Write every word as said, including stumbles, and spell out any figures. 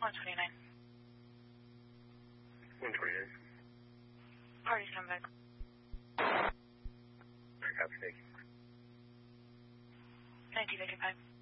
one twenty-nine. one twenty-nine. Party's coming back. Copy, thank you. nineteen fifty-five.